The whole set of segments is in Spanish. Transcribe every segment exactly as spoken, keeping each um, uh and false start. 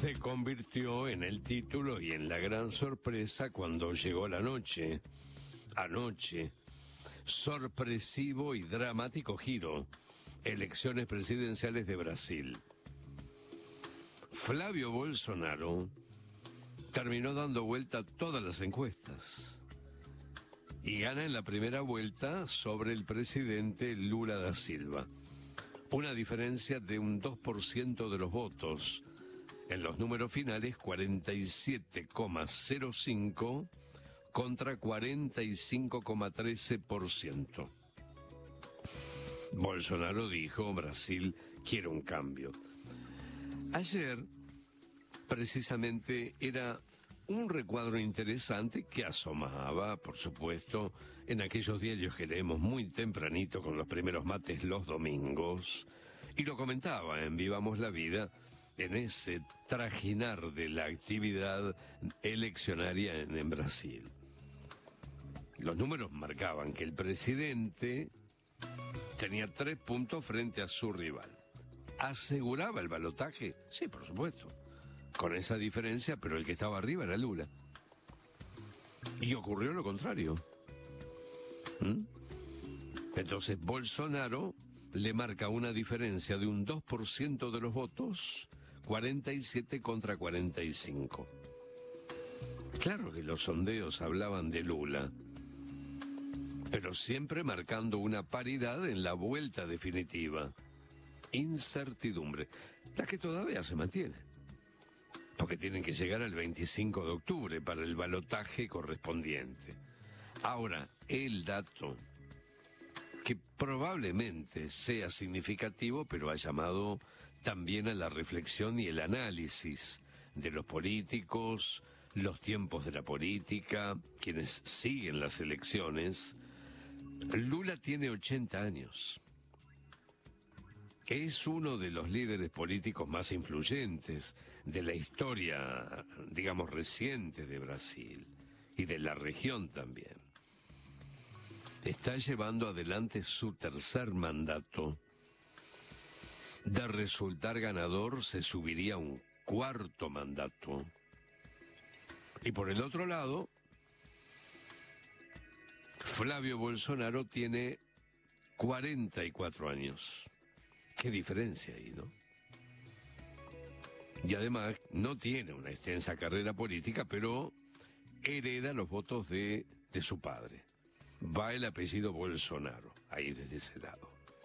se convirtió en el título y en la gran sorpresa cuando llegó la noche. Anoche, sorpresivo y dramático giro. Elecciones presidenciales de Brasil. Flavio Bolsonaro terminó dando vuelta a todas las encuestas y gana en la primera vuelta sobre el presidente Lula da Silva. Una diferencia de un dos por ciento de los votos. En los números finales, cuarenta y siete coma cero cinco contra cuarenta y cinco coma trece por ciento. Bolsonaro dijo, Brasil quiere un cambio. Ayer, precisamente, era un recuadro interesante que asomaba, por supuesto, en aquellos diarios que leemos muy tempranito con los primeros mates los domingos, y lo comentaba en Vivamos la Vida, en ese trajinar de la actividad eleccionaria en, en Brasil. Los números marcaban que el presidente tenía tres puntos frente a su rival. ¿Aseguraba el balotaje? Sí, por supuesto. Con esa diferencia, pero el que estaba arriba era Lula. Y ocurrió lo contrario. ¿Mm? Entonces Bolsonaro le marca una diferencia de un dos por ciento de los votos, cuarenta y siete contra cuarenta y cinco. Claro que los sondeos hablaban de Lula, pero siempre marcando una paridad en la vuelta definitiva. Incertidumbre, la que todavía se mantiene, porque tienen que llegar al veinticinco de octubre para el balotaje correspondiente. Ahora, el dato que probablemente sea significativo, pero ha llamado también a la reflexión y el análisis de los políticos, los tiempos de la política, quienes siguen las elecciones. Lula tiene ochenta años. Es uno de los líderes políticos más influyentes de la historia, digamos, reciente de Brasil y de la región también. Está llevando adelante su tercer mandato. De resultar ganador, se subiría a un cuarto mandato. Y por el otro lado, Flavio Bolsonaro tiene cuarenta y cuatro años. Qué diferencia ahí, ¿no? Y además no tiene una extensa carrera política, pero hereda los votos de, de su padre. Va el apellido Bolsonaro, ahí desde ese lado.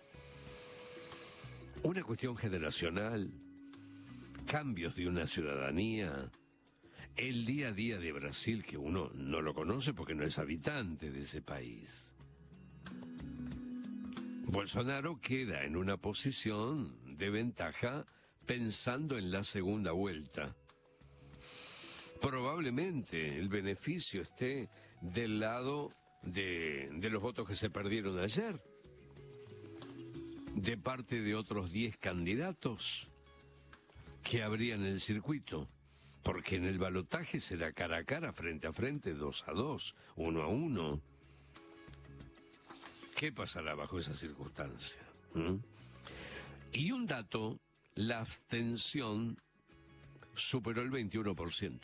Una cuestión generacional, cambios de una ciudadanía, el día a día de Brasil que uno no lo conoce porque no es habitante de ese país. Bolsonaro queda en una posición de ventaja pensando en la segunda vuelta. Probablemente el beneficio esté del lado de, de los votos que se perdieron ayer, de parte de otros diez candidatos que habrían el circuito, porque en el balotaje será cara a cara, frente a frente, dos a dos, uno a uno. ¿Qué pasará bajo esa circunstancia? ¿Mm? Y un dato, la abstención superó el veintiuno por ciento.